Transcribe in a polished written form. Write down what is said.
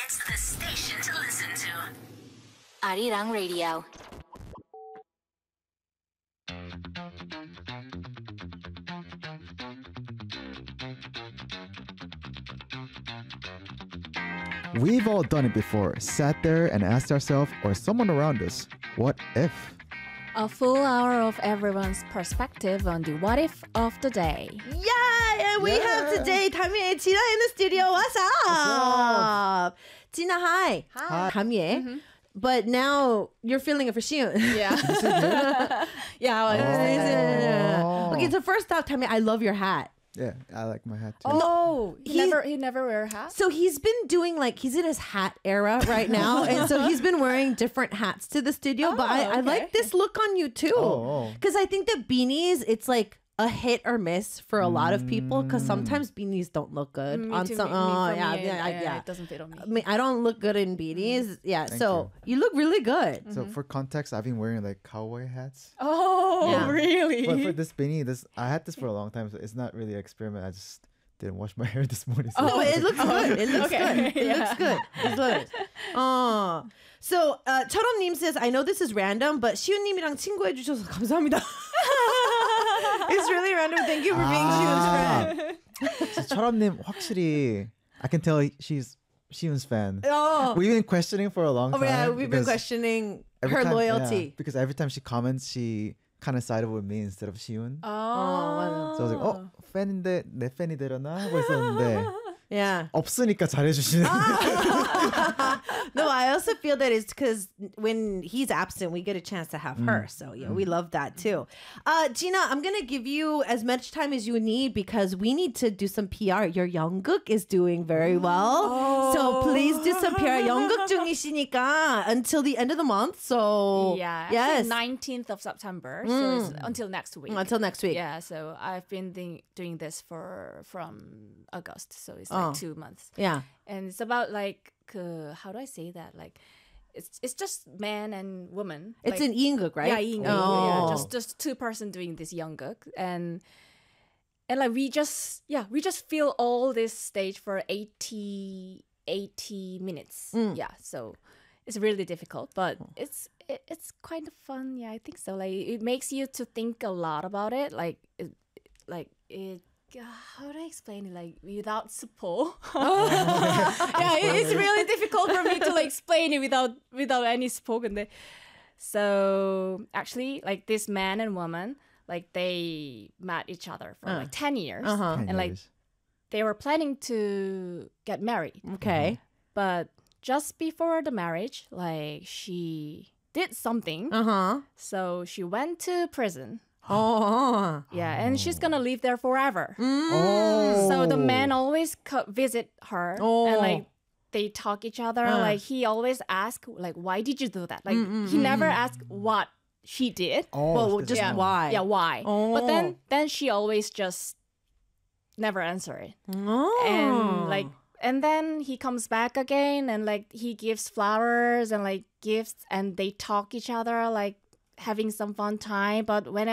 It's the station to listen to. Arirang Radio. We've all done it before. Sat there and asked ourselves or someone around us, what if? A full hour of everyone's perspective on the what if of the day. Yeah, and we have today Tamie Gina in the studio. What's up? Gina, hi. Hi. Tamie. But now you're feeling it for Shion. Yeah. Oh. Okay, so first off, Tamie, I love your hat. Yeah, I like my hat too. Oh, he- he never wear a hat? So he's been doing he's in his hat era right now. And so he's been wearing different hats to the studio. But I okay. like this look on you too. Oh. Because I think that beanies, it's like a hit or miss for a lot of people. Because sometimes beanies don't look good Me on too, some. me- for me, Yeah. It doesn't fit on me. I mean, I don't look good in beanies. Yeah, Thank so you look really good. So for context, I've been wearing like cowboy hats. Oh, Yeah. really? But for this beanie, I had this for a long time, so it's not really an experiment. I just didn't wash my hair this morning. So No, it looks good. It looks Okay. good. It looks good. It looks. So 철엄님 says, I know this is random, but 시우님이랑 친구해 주셔서 감사합니다. It's really random. Thank you for being Shiun's friend. So 철업님 확실히 I can tell she's Shiun's fan. Oh, We've been questioning for a long time. yeah, we've been because questioning every her time- loyalty. yeah, because every time she comments, she kind of sided with me instead of Shiun. Oh. So I was like, 팬인데 내 팬이 되려나 하고 있었는데 Yeah. 없으니까 잘해주시는. No, I also feel that it's because when he's absent, we get a chance to have her. So yeah, we love that too. Gina, I'm gonna give you as much time as you need because we need to do some PR. Your Youngkook is doing very well, so please do some PR. Youngkook 중이시니까 until the end of the month. So Yeah, yes, 19th of September, so it's until next week. until next week. Yeah, so I've been doing this from August, so it's like 2 months. Yeah. And it's about like how do I say that? Like it's just man and woman. It's like, in Youngkook, right? Yeah, Youngkook. Oh. Yeah, just two person doing this Youngkook, and like we just feel all this stage for 80 minutes. Yeah, so it's really difficult, but it's kind of fun. Yeah, I think so. Like it makes you to think a lot about it. Like it. How do I explain it? Like without support. Yeah, it's really difficult for me to like explain it without any support. So actually, like this man and woman, like they met each other for like 10 years, 10 and like years. they were planning to get married. Okay. But just before the marriage, like she did something, so she went to prison. Oh. Yeah, and she's gonna live there forever. Oh. So the man always visit her, Oh. and like they talk each other. Like he always ask, like, why did you do that? Like he never asked what she did. Well, just Yeah. why? Yeah, why? Oh. But then she always just never answer it. Oh. And then he comes back again, and like he gives flowers and like gifts, and they talk each other like having some fun time. But when